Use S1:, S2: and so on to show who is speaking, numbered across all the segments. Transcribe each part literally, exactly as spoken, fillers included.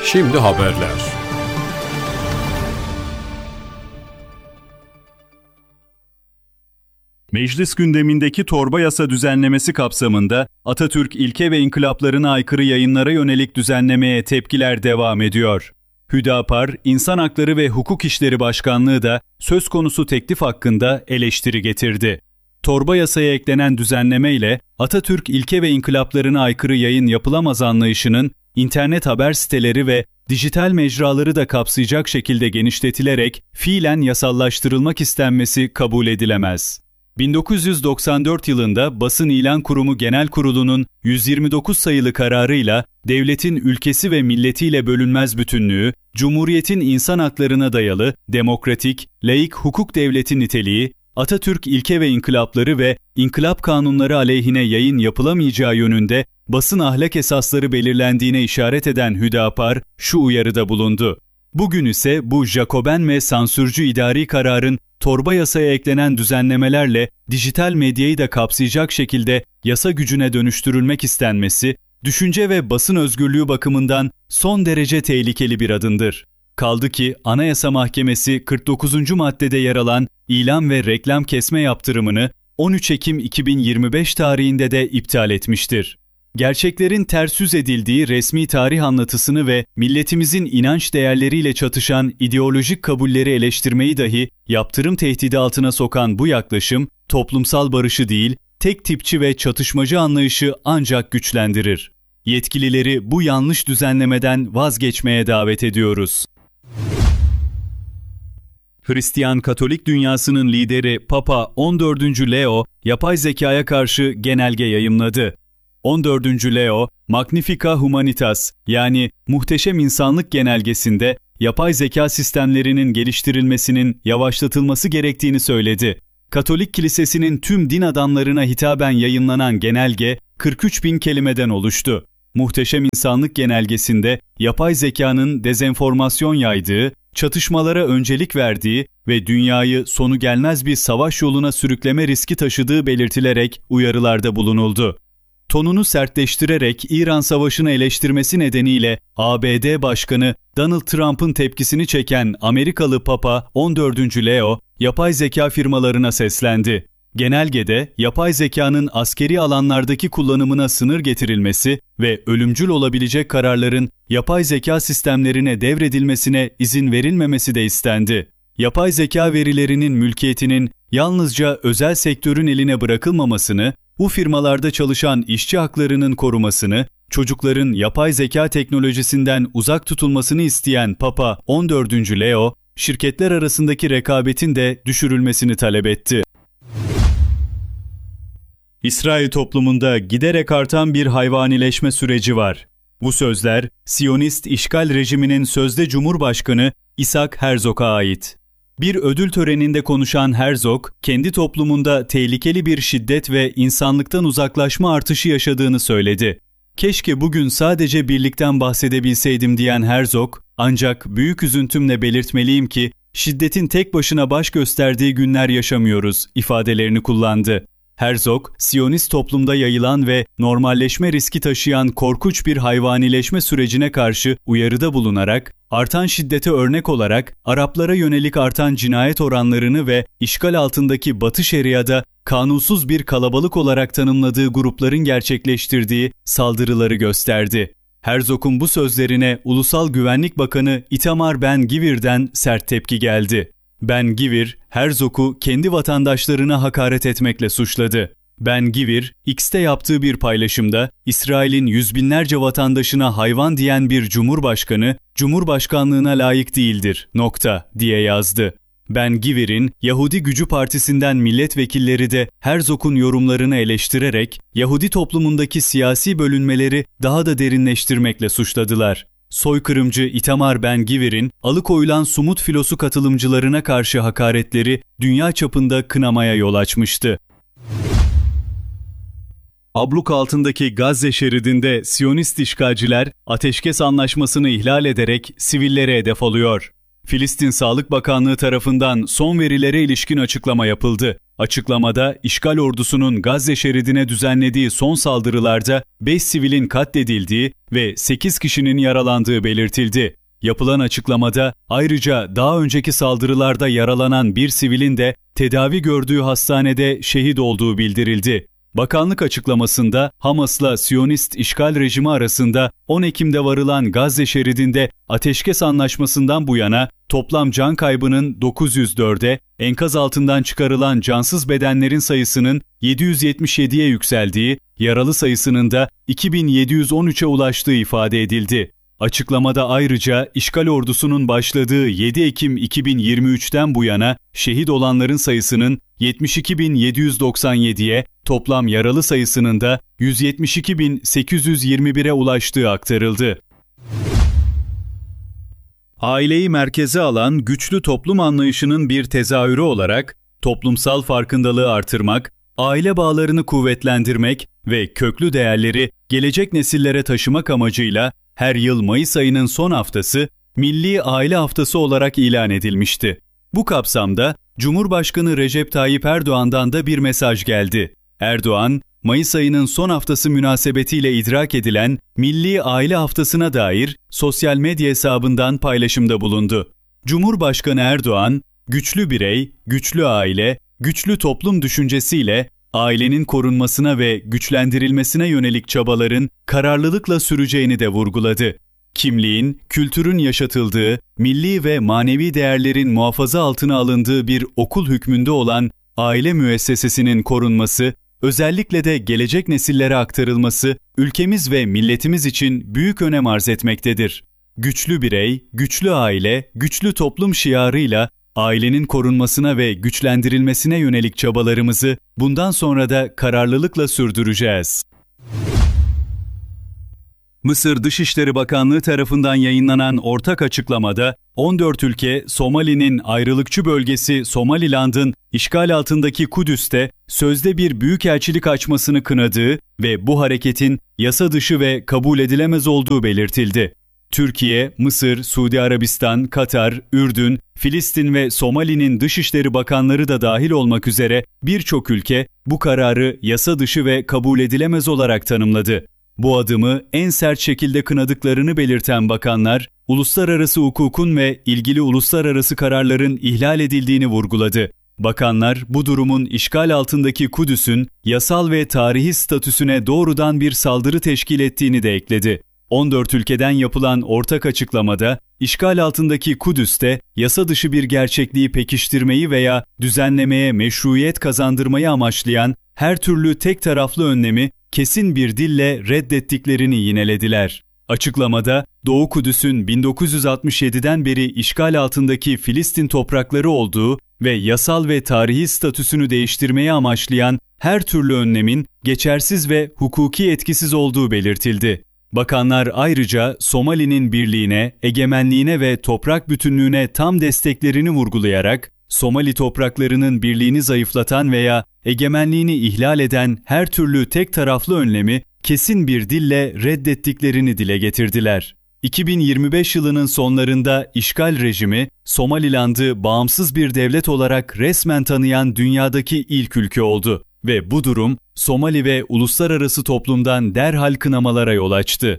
S1: Şimdi haberler.
S2: Meclis gündemindeki torba yasa düzenlemesi kapsamında Atatürk ilke ve inkılaplarına aykırı yayınlara yönelik düzenlemeye tepkiler devam ediyor. Hüdapar, İnsan Hakları ve Hukuk İşleri Başkanlığı da söz konusu teklif hakkında eleştiri getirdi. Torba yasaya eklenen düzenleme ile Atatürk ilke ve inkılaplarına aykırı yayın yapılamaz anlayışının internet haber siteleri ve dijital mecraları da kapsayacak şekilde genişletilerek fiilen yasallaştırılmak istenmesi kabul edilemez. bin dokuz yüz doksan dört yılında Basın İlan Kurumu Genel Kurulu'nun yüz yirmi dokuz sayılı kararıyla devletin ülkesi ve milletiyle bölünmez bütünlüğü, Cumhuriyetin insan haklarına dayalı, demokratik, laik hukuk devleti niteliği, Atatürk ilke ve inkılapları ve inkılap kanunları aleyhine yayın yapılamayacağı yönünde basın ahlak esasları belirlendiğine işaret eden Hüdapar şu uyarıda bulundu. Bugün ise bu Jacoben ve sansürcü idari kararın torba yasaya eklenen düzenlemelerle dijital medyayı da kapsayacak şekilde yasa gücüne dönüştürülmek istenmesi, düşünce ve basın özgürlüğü bakımından son derece tehlikeli bir adımdır. Kaldı ki Anayasa Mahkemesi kırk dokuzuncu maddede yer alan ilan ve reklam kesme yaptırımını on üç Ekim iki bin yirmi beş tarihinde de iptal etmiştir. Gerçeklerin ters yüz edildiği resmi tarih anlatısını ve milletimizin inanç değerleriyle çatışan ideolojik kabulleri eleştirmeyi dahi yaptırım tehdidi altına sokan bu yaklaşım, toplumsal barışı değil, tek tipçi ve çatışmacı anlayışı ancak güçlendirir. Yetkilileri bu yanlış düzenlemeden vazgeçmeye davet ediyoruz. Hristiyan Katolik dünyasının lideri Papa on dördüncü Leo, yapay zekaya karşı genelge yayımladı. on dördüncü Leo, Magnifica Humanitas yani Muhteşem İnsanlık genelgesinde yapay zeka sistemlerinin geliştirilmesinin yavaşlatılması gerektiğini söyledi. Katolik Kilisesi'nin tüm din adamlarına hitaben yayınlanan genelge kırk üç bin kelimeden oluştu. Muhteşem İnsanlık genelgesinde yapay zekanın dezenformasyon yaydığı, çatışmalara öncelik verdiği ve dünyayı sonu gelmez bir savaş yoluna sürükleme riski taşıdığı belirtilerek uyarılarda bulunuldu. Tonunu sertleştirerek İran Savaşı'nı eleştirmesi nedeniyle A B D Başkanı Donald Trump'ın tepkisini çeken Amerikalı Papa on dördüncü Leo, yapay zeka firmalarına seslendi. Genelgede yapay zekanın askeri alanlardaki kullanımına sınır getirilmesi ve ölümcül olabilecek kararların yapay zeka sistemlerine devredilmesine izin verilmemesi de istendi. Yapay zeka verilerinin mülkiyetinin yalnızca özel sektörün eline bırakılmamasını, bu firmalarda çalışan işçi haklarının korumasını, çocukların yapay zeka teknolojisinden uzak tutulmasını isteyen Papa on dördüncü Leo, şirketler arasındaki rekabetin de düşürülmesini talep etti. İsrail toplumunda giderek artan bir hayvanileşme süreci var. Bu sözler, Siyonist işgal rejiminin sözde Cumhurbaşkanı İshak Herzog'a ait. Bir ödül töreninde konuşan Herzog, kendi toplumunda tehlikeli bir şiddet ve insanlıktan uzaklaşma artışı yaşadığını söyledi. Keşke bugün sadece birlikten bahsedebilseydim diyen Herzog, ancak büyük üzüntümle belirtmeliyim ki şiddetin tek başına baş gösterdiği günler yaşamıyoruz ifadelerini kullandı. Herzog, Siyonist toplumda yayılan ve normalleşme riski taşıyan korkunç bir hayvanileşme sürecine karşı uyarıda bulunarak, artan şiddete örnek olarak Araplara yönelik artan cinayet oranlarını ve işgal altındaki Batı Şeria'da kanunsuz bir kalabalık olarak tanımladığı grupların gerçekleştirdiği saldırıları gösterdi. Herzog'un bu sözlerine Ulusal Güvenlik Bakanı Itamar Ben-Gvir'den sert tepki geldi. Ben-Gvir, Herzog'u kendi vatandaşlarına hakaret etmekle suçladı. Ben-Gvir, X'te yaptığı bir paylaşımda, İsrail'in yüz binlerce vatandaşına hayvan diyen bir cumhurbaşkanı, Cumhurbaşkanlığına layık değildir, nokta, diye yazdı. Ben-Gvir'in Yahudi Gücü Partisi'nden milletvekilleri de Herzog'un yorumlarını eleştirerek, Yahudi toplumundaki siyasi bölünmeleri daha da derinleştirmekle suçladılar. Soykırımcı Itamar Ben-Gvir'in alıkoyulan Sumut filosu katılımcılarına karşı hakaretleri dünya çapında kınamaya yol açmıştı. Abluk altındaki Gazze şeridinde Siyonist işgalciler ateşkes anlaşmasını ihlal ederek sivillere hedef alıyor. Filistin Sağlık Bakanlığı tarafından son verilere ilişkin açıklama yapıldı. Açıklamada işgal ordusunun Gazze şeridine düzenlediği son saldırılarda beş sivilin katledildiği ve sekiz kişinin yaralandığı belirtildi. Yapılan açıklamada ayrıca daha önceki saldırılarda yaralanan bir sivilin de tedavi gördüğü hastanede şehit olduğu bildirildi. Bakanlık açıklamasında Hamas'la Siyonist işgal rejimi arasında on Ekim'de varılan Gazze şeridinde ateşkes anlaşmasından bu yana toplam can kaybının dokuz yüz dörde, enkaz altından çıkarılan cansız bedenlerin sayısının yedi yüz yetmiş yediye yükseldiği, yaralı sayısının da iki bin yedi yüz on üçe ulaştığı ifade edildi. Açıklamada ayrıca işgal ordusunun başladığı yedi Ekim iki bin yirmi üçten bu yana şehit olanların sayısının yetmiş iki bin yedi yüz doksan yediye, toplam yaralı sayısının da yüz yetmiş iki bin sekiz yüz yirmi bire ulaştığı aktarıldı. Aileyi merkeze alan güçlü toplum anlayışının bir tezahürü olarak toplumsal farkındalığı artırmak, aile bağlarını kuvvetlendirmek ve köklü değerleri gelecek nesillere taşımak amacıyla her yıl Mayıs ayının son haftası Milli Aile Haftası olarak ilan edilmişti. Bu kapsamda Cumhurbaşkanı Recep Tayyip Erdoğan'dan da bir mesaj geldi. Erdoğan, Mayıs ayının son haftası münasebetiyle idrak edilen Milli Aile Haftası'na dair sosyal medya hesabından paylaşımda bulundu. Cumhurbaşkanı Erdoğan, güçlü birey, güçlü aile, güçlü toplum düşüncesiyle ailenin korunmasına ve güçlendirilmesine yönelik çabaların kararlılıkla süreceğini de vurguladı. Kimliğin, kültürün yaşatıldığı, milli ve manevi değerlerin muhafaza altına alındığı bir okul hükmünde olan aile müessesesinin korunması, özellikle de gelecek nesillere aktarılması, ülkemiz ve milletimiz için büyük önem arz etmektedir. Güçlü birey, güçlü aile, güçlü toplum şiarıyla ailenin korunmasına ve güçlendirilmesine yönelik çabalarımızı bundan sonra da kararlılıkla sürdüreceğiz. Mısır Dışişleri Bakanlığı tarafından yayınlanan ortak açıklamada on dört ülke Somali'nin ayrılıkçı bölgesi Somaliland'ın işgal altındaki Kudüs'te sözde bir büyükelçilik açmasını kınadığı ve bu hareketin yasa dışı ve kabul edilemez olduğu belirtildi. Türkiye, Mısır, Suudi Arabistan, Katar, Ürdün, Filistin ve Somali'nin Dışişleri Bakanları da dahil olmak üzere birçok ülke bu kararı yasa dışı ve kabul edilemez olarak tanımladı. Bu adımı en sert şekilde kınadıklarını belirten bakanlar, uluslararası hukukun ve ilgili uluslararası kararların ihlal edildiğini vurguladı. Bakanlar, bu durumun işgal altındaki Kudüs'ün yasal ve tarihi statüsüne doğrudan bir saldırı teşkil ettiğini de ekledi. on dört ülkeden yapılan ortak açıklamada, işgal altındaki Kudüs'te yasa dışı bir gerçekliği pekiştirmeyi veya düzenlemeye meşruiyet kazandırmayı amaçlayan her türlü tek taraflı önlemi kesin bir dille reddettiklerini yinelediler. Açıklamada, Doğu Kudüs'ün bin dokuz yüz altmış yediden beri işgal altındaki Filistin toprakları olduğu ve yasal ve tarihi statüsünü değiştirmeye amaçlayan her türlü önlemin geçersiz ve hukuki etkisiz olduğu belirtildi. Bakanlar ayrıca Somali'nin birliğine, egemenliğine ve toprak bütünlüğüne tam desteklerini vurgulayarak, Somali topraklarının birliğini zayıflatan veya egemenliğini ihlal eden her türlü tek taraflı önlemi kesin bir dille reddettiklerini dile getirdiler. iki bin yirmi beş yılının sonlarında işgal rejimi, Somaliland'ı bağımsız bir devlet olarak resmen tanıyan dünyadaki ilk ülke oldu ve bu durum Somali ve uluslararası toplumdan derhal kınamalara yol açtı.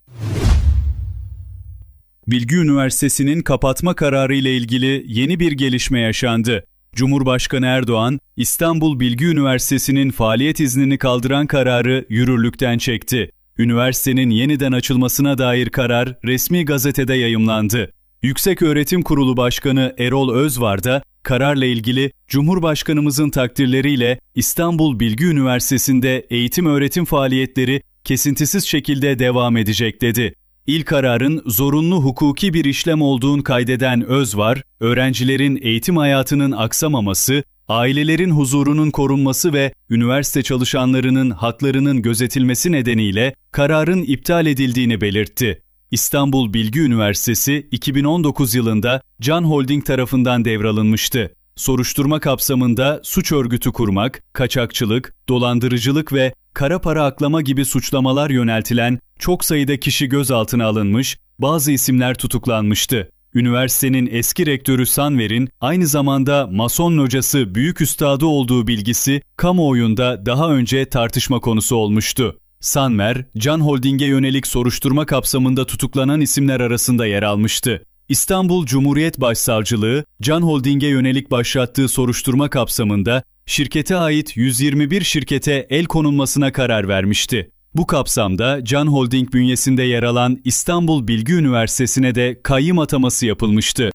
S2: Bilgi Üniversitesi'nin kapatma kararı ile ilgili yeni bir gelişme yaşandı. Cumhurbaşkanı Erdoğan, İstanbul Bilgi Üniversitesi'nin faaliyet iznini kaldıran kararı yürürlükten çekti. Üniversitenin yeniden açılmasına dair karar resmi gazetede yayımlandı. Yükseköğretim Kurulu Başkanı Erol Özvar da kararla ilgili Cumhurbaşkanımızın takdirleriyle İstanbul Bilgi Üniversitesi'nde eğitim öğretim faaliyetleri kesintisiz şekilde devam edecek dedi. İl kararın zorunlu hukuki bir işlem olduğunu kaydeden Özvar, öğrencilerin eğitim hayatının aksamaması, ailelerin huzurunun korunması ve üniversite çalışanlarının haklarının gözetilmesi nedeniyle kararın iptal edildiğini belirtti. İstanbul Bilgi Üniversitesi iki bin on dokuz yılında Can Holding tarafından devralınmıştı. Soruşturma kapsamında suç örgütü kurmak, kaçakçılık, dolandırıcılık ve kara para aklama gibi suçlamalar yöneltilen çok sayıda kişi gözaltına alınmış, bazı isimler tutuklanmıştı. Üniversitenin eski rektörü Sanver'in aynı zamanda Mason locası büyük üstadı olduğu bilgisi kamuoyunda daha önce tartışma konusu olmuştu. Sanver, Can Holding'e yönelik soruşturma kapsamında tutuklanan isimler arasında yer almıştı. İstanbul Cumhuriyet Başsavcılığı, Can Holding'e yönelik başlattığı soruşturma kapsamında şirkete ait yüz yirmi bir şirkete el konulmasına karar vermişti. Bu kapsamda Can Holding bünyesinde yer alan İstanbul Bilgi Üniversitesi'ne de kayyım ataması yapılmıştı.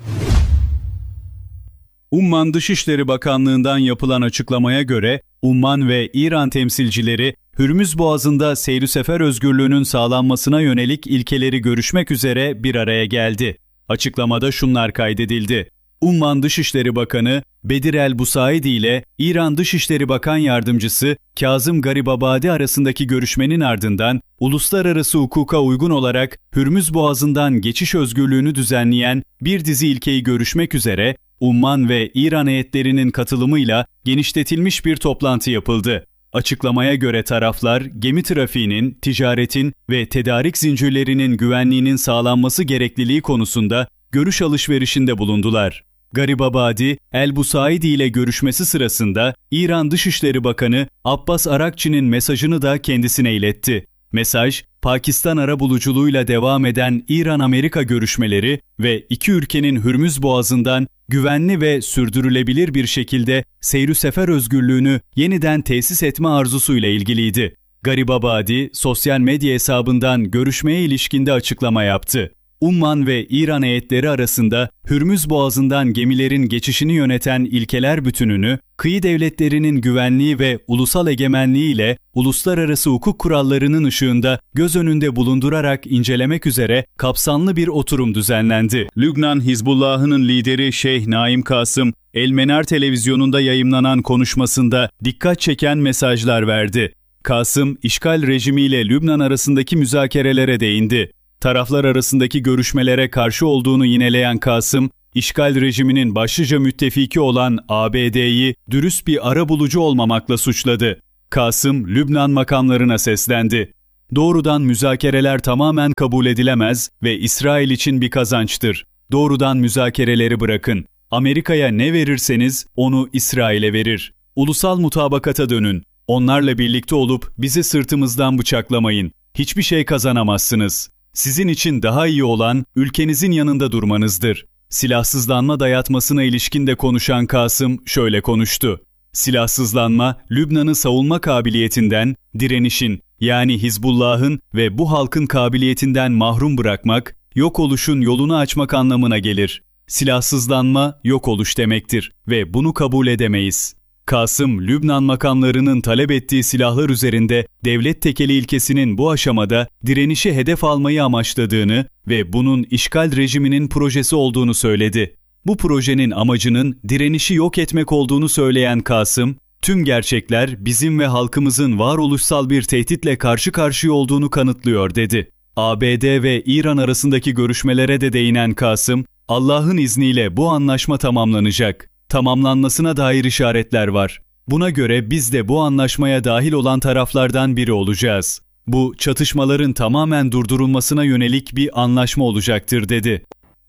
S2: Umman Dışişleri Bakanlığı'ndan yapılan açıklamaya göre Umman ve İran temsilcileri Hürmüz Boğazı'nda seyir sefer özgürlüğünün sağlanmasına yönelik ilkeleri görüşmek üzere bir araya geldi. Açıklamada şunlar kaydedildi. Umman Dışişleri Bakanı Bedir el-Busaidi ile İran Dışişleri Bakan Yardımcısı Kazım Garibabadi arasındaki görüşmenin ardından uluslararası hukuka uygun olarak Hürmüz Boğazı'ndan geçiş özgürlüğünü düzenleyen bir dizi ilkeyi görüşmek üzere Umman ve İran heyetlerinin katılımıyla genişletilmiş bir toplantı yapıldı. Açıklamaya göre taraflar gemi trafiğinin, ticaretin ve tedarik zincirlerinin güvenliğinin sağlanması gerekliliği konusunda görüş alışverişinde bulundular. Garibabadi, el-Busaidi ile görüşmesi sırasında İran Dışişleri Bakanı Abbas Arakçı'nın mesajını da kendisine iletti. Mesaj, Pakistan arabuluculuğuyla devam eden İran-Amerika görüşmeleri ve iki ülkenin Hürmüz Boğazı'ndan güvenli ve sürdürülebilir bir şekilde seyir sefer özgürlüğünü yeniden tesis etme arzusuyla ilgiliydi. Garibabadi, sosyal medya hesabından görüşmeye ilişkinde açıklama yaptı. Umman ve İran heyetleri arasında Hürmüz Boğazı'ndan gemilerin geçişini yöneten ilkeler bütününü, kıyı devletlerinin güvenliği ve ulusal egemenliği ile uluslararası hukuk kurallarının ışığında göz önünde bulundurarak incelemek üzere kapsamlı bir oturum düzenlendi. Lübnan Hizbullah'ının lideri Şeyh Naim Kasım, El Menar televizyonunda yayımlanan konuşmasında dikkat çeken mesajlar verdi. Kasım, işgal rejimiyle Lübnan arasındaki müzakerelere değindi. Taraflar arasındaki görüşmelere karşı olduğunu yineleyen Kasım, işgal rejiminin başlıca müttefiki olan A B D'yi dürüst bir arabulucu olmamakla suçladı. Kasım, Lübnan makamlarına seslendi. Doğrudan müzakereler tamamen kabul edilemez ve İsrail için bir kazançtır. Doğrudan müzakereleri bırakın. Amerika'ya ne verirseniz onu İsrail'e verir. Ulusal mutabakata dönün. Onlarla birlikte olup bizi sırtımızdan bıçaklamayın. Hiçbir şey kazanamazsınız. Sizin için daha iyi olan ülkenizin yanında durmanızdır. Silahsızlanma dayatmasına ilişkin de konuşan Kasım şöyle konuştu. Silahsızlanma, Lübnan'ı savunma kabiliyetinden, direnişin yani Hizbullah'ın ve bu halkın kabiliyetinden mahrum bırakmak, yok oluşun yolunu açmak anlamına gelir. Silahsızlanma yok oluş demektir ve bunu kabul edemeyiz. Kasım, Lübnan makamlarının talep ettiği silahlar üzerinde devlet tekeli ilkesinin bu aşamada direnişi hedef almayı amaçladığını ve bunun işgal rejiminin projesi olduğunu söyledi. Bu projenin amacının direnişi yok etmek olduğunu söyleyen Kasım, tüm gerçekler bizim ve halkımızın varoluşsal bir tehditle karşı karşıya olduğunu kanıtlıyor dedi. A B D ve İran arasındaki görüşmelere de değinen Kasım, Allah'ın izniyle bu anlaşma tamamlanacak. Tamamlanmasına dair işaretler var. Buna göre biz de bu anlaşmaya dahil olan taraflardan biri olacağız. Bu çatışmaların tamamen durdurulmasına yönelik bir anlaşma olacaktır dedi.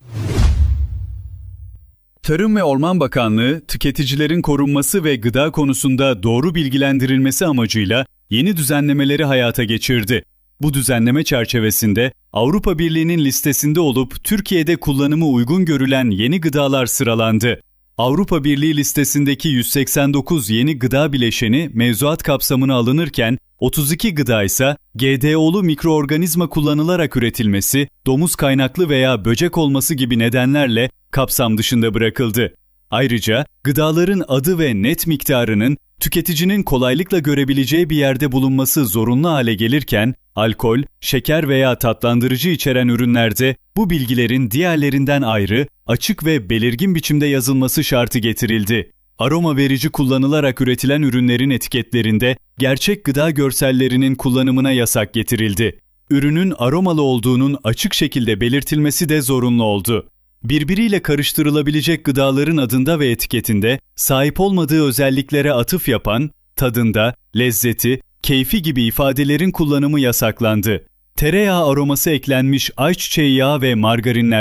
S2: Tarım ve Orman Bakanlığı, tüketicilerin korunması ve gıda konusunda doğru bilgilendirilmesi amacıyla yeni düzenlemeleri hayata geçirdi. Bu düzenleme çerçevesinde Avrupa Birliği'nin listesinde olup Türkiye'de kullanımı uygun görülen yeni gıdalar sıralandı. Avrupa Birliği listesindeki yüz seksen dokuz yeni gıda bileşeni mevzuat kapsamına alınırken otuz iki gıda ise G D O'lu mikroorganizma kullanılarak üretilmesi, domuz kaynaklı veya böcek olması gibi nedenlerle kapsam dışında bırakıldı. Ayrıca gıdaların adı ve net miktarının tüketicinin kolaylıkla görebileceği bir yerde bulunması zorunlu hale gelirken, alkol, şeker veya tatlandırıcı içeren ürünlerde bu bilgilerin diğerlerinden ayrı, açık ve belirgin biçimde yazılması şartı getirildi. Aroma verici kullanılarak üretilen ürünlerin etiketlerinde gerçek gıda görsellerinin kullanımına yasak getirildi. Ürünün aromalı olduğunun açık şekilde belirtilmesi de zorunlu oldu. Birbiriyle karıştırılabilecek gıdaların adında ve etiketinde sahip olmadığı özelliklere atıf yapan, tadında, lezzeti, keyfi gibi ifadelerin kullanımı yasaklandı. Tereyağı aroması eklenmiş ayçiçeği yağı ve margarinlerde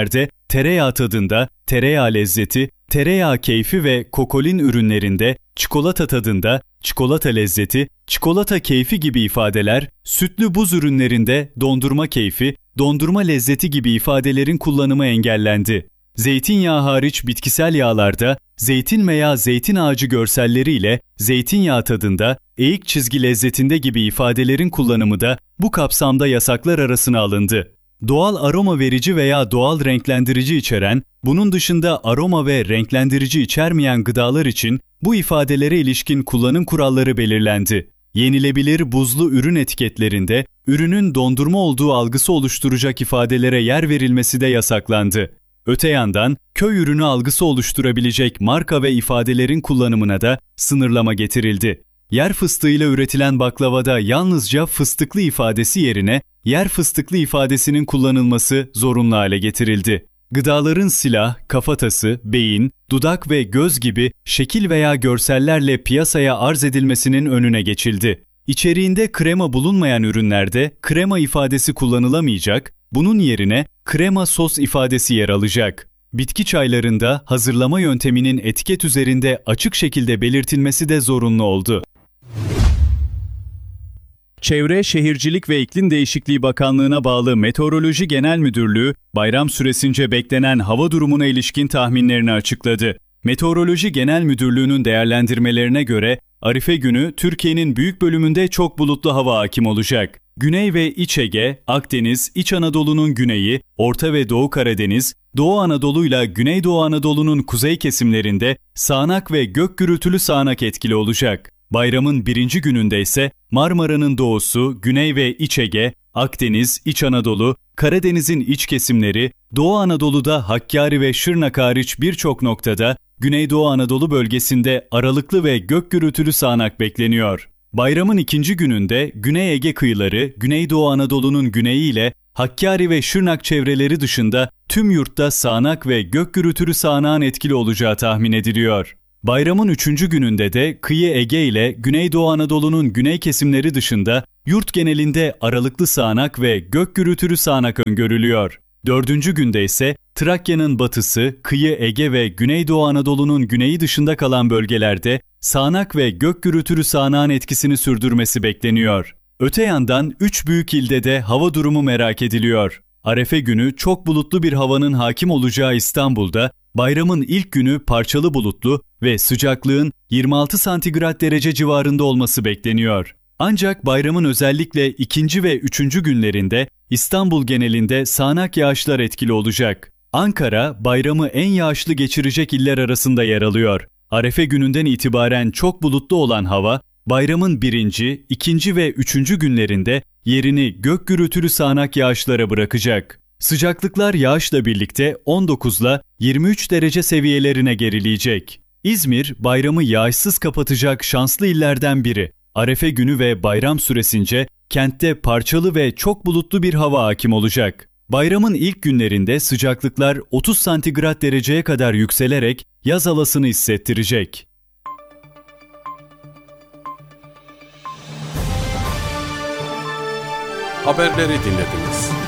S2: tereyağı tadında, tereyağı lezzeti, tereyağı keyfi ve kokolin ürünlerinde, çikolata tadında, çikolata lezzeti, çikolata keyfi gibi ifadeler, sütlü buz ürünlerinde dondurma keyfi, dondurma lezzeti gibi ifadelerin kullanımı engellendi. Zeytinyağı hariç bitkisel yağlarda, zeytin veya zeytin ağacı görselleriyle zeytinyağı tadında, eğik çizgi lezzetinde gibi ifadelerin kullanımı da bu kapsamda yasaklar arasına alındı. Doğal aroma verici veya doğal renklendirici içeren, bunun dışında aroma ve renklendirici içermeyen gıdalar için bu ifadelere ilişkin kullanım kuralları belirlendi. Yenilebilir buzlu ürün etiketlerinde ürünün dondurma olduğu algısı oluşturacak ifadelere yer verilmesi de yasaklandı. Öte yandan köy ürünü algısı oluşturabilecek marka ve ifadelerin kullanımına da sınırlama getirildi. Yer fıstığıyla üretilen baklavada yalnızca fıstıklı ifadesi yerine yer fıstıklı ifadesinin kullanılması zorunlu hale getirildi. Gıdaların silah, kafatası, beyin, dudak ve göz gibi şekil veya görsellerle piyasaya arz edilmesinin önüne geçildi. İçeriğinde krema bulunmayan ürünlerde krema ifadesi kullanılamayacak, bunun yerine krema sos ifadesi yer alacak. Bitki çaylarında hazırlama yönteminin etiket üzerinde açık şekilde belirtilmesi de zorunlu oldu. Çevre, Şehircilik ve İklim Değişikliği Bakanlığı'na bağlı Meteoroloji Genel Müdürlüğü, bayram süresince beklenen hava durumuna ilişkin tahminlerini açıkladı. Meteoroloji Genel Müdürlüğü'nün değerlendirmelerine göre Arife günü Türkiye'nin büyük bölümünde çok bulutlu hava hakim olacak. Güney ve İç Ege, Akdeniz, İç Anadolu'nun güneyi, Orta ve Doğu Karadeniz, Doğu Anadolu ile Güneydoğu Anadolu'nun kuzey kesimlerinde sağanak ve gök gürültülü sağanak etkili olacak. Bayramın birinci gününde ise Marmara'nın doğusu, Güney ve İç Ege, Akdeniz, İç Anadolu, Karadeniz'in iç kesimleri, Doğu Anadolu'da Hakkari ve Şırnak hariç birçok noktada, Güneydoğu Anadolu bölgesinde aralıklı ve gök gürültülü sağanak bekleniyor. Bayramın ikinci gününde Güney Ege kıyıları, Güneydoğu Anadolu'nun güneyi ile Hakkari ve Şırnak çevreleri dışında tüm yurtta sağanak ve gök gürültülü sağanağın etkili olacağı tahmin ediliyor. Bayramın üçüncü gününde de kıyı Ege ile Güneydoğu Anadolu'nun güney kesimleri dışında yurt genelinde aralıklı sağanak ve gök gürültülü sağanak öngörülüyor. Dördüncü günde ise Trakya'nın batısı, kıyı Ege ve Güneydoğu Anadolu'nun güneyi dışında kalan bölgelerde sağanak ve gök gürültülü sağanağın etkisini sürdürmesi bekleniyor. Öte yandan üç büyük ilde de hava durumu merak ediliyor. Arefe günü çok bulutlu bir havanın hakim olacağı İstanbul'da, bayramın ilk günü parçalı bulutlu ve sıcaklığın yirmi altı santigrat derece civarında olması bekleniyor. Ancak bayramın özellikle ikinci ve üçüncü günlerinde İstanbul genelinde sağanak yağışlar etkili olacak. Ankara, bayramı en yağışlı geçirecek iller arasında yer alıyor. Arefe gününden itibaren çok bulutlu olan hava, bayramın birinci, ikinci ve üçüncü günlerinde yerini gök gürültülü sağanak yağışlara bırakacak. Sıcaklıklar yağışla birlikte on dokuz ile yirmi üç derece seviyelerine gerileyecek. İzmir, bayramı yağışsız kapatacak şanslı illerden biri. Arefe günü ve bayram süresince kentte parçalı ve çok bulutlu bir hava hakim olacak. Bayramın ilk günlerinde sıcaklıklar otuz santigrat dereceye kadar yükselerek yaz havasını hissettirecek.
S1: Haberleri dinlediniz.